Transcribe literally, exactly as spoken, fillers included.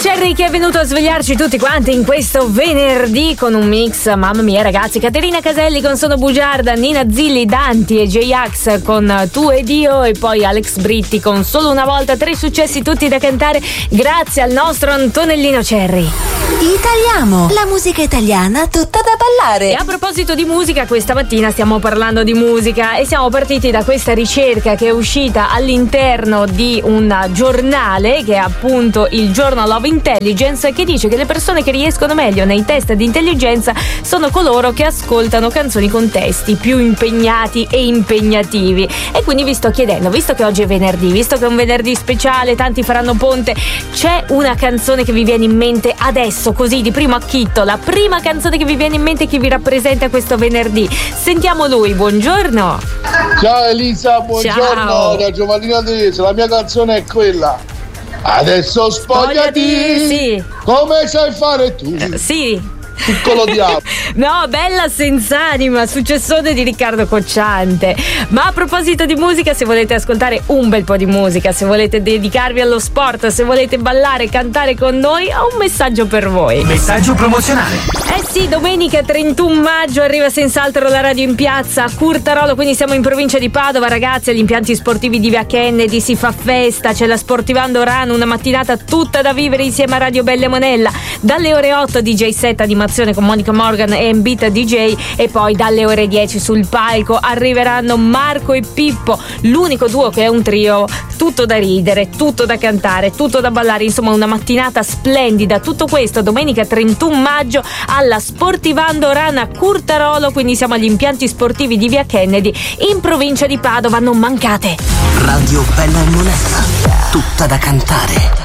Cherry che è venuto a svegliarci tutti quanti in questo venerdì con un mix, mamma mia ragazzi. Caterina Caselli con Sono Bugiarda, Nina Zilli, Danti e J-Ax con Tu ed Io, e poi Alex Britti con Solo una volta. Tre successi tutti da cantare grazie al nostro Antonellino Cherry. Italiamo, la musica italiana tutta da ballare. E a proposito di musica, questa mattina stiamo parlando di musica e siamo partiti da questa ricerca che è uscita all'interno di un giornale che è appunto il Journal of Intelligence, che dice che le persone che riescono meglio nei test di intelligenza sono coloro che ascoltano canzoni con testi più impegnati e impegnativi. E quindi vi sto chiedendo, visto che oggi è venerdì, visto che è un venerdì speciale, tanti faranno ponte, c'è una canzone che vi viene in mente adesso, così di primo acchitto, la prima canzone che vi viene in mente che vi rappresenta questo venerdì? Sentiamo lui, buongiorno. Ciao Elisa, buongiorno. Ciao. Da Giovannino Andrese, la mia canzone è quella. Adesso spogliati, Spogliati, sì. Come sai fare tu? Sì. Piccolo diavolo. No, bella senz'anima, successone di Riccardo Cocciante. Ma a proposito di musica, se volete ascoltare un bel po' di musica, se volete dedicarvi allo sport, se volete ballare, cantare con noi, ho un messaggio per voi. Messaggio promozionale. Eh sì, domenica trentuno maggio arriva senz'altro la radio in piazza a Curtarolo, quindi siamo in provincia di Padova, ragazzi. Agli impianti sportivi di Via Kennedy si fa festa, c'è la Sportivando Run, una mattinata tutta da vivere insieme a Radio Belle Monella. Dalle ore otto D J set animazione con Monica Morgan e Beat D J, e poi dalle ore dieci sul palco arriveranno Marco e Pippo, l'unico duo che è un trio, tutto da ridere, tutto da cantare, tutto da ballare, insomma una mattinata splendida. Tutto questo domenica trentuno maggio alla Sportivando Run a Curtarolo, quindi siamo agli impianti sportivi di Via Kennedy in provincia di Padova, non mancate. Radio Bella Monella, tutta da cantare.